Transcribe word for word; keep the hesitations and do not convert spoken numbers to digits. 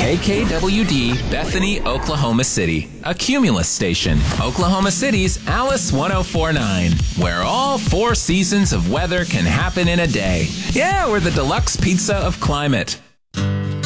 K K W D, Bethany, Oklahoma City, a Cumulus station, Oklahoma City's Alice ten forty-nine, where all four seasons of weather can happen in a day. Yeah, we're the deluxe pizza of climate.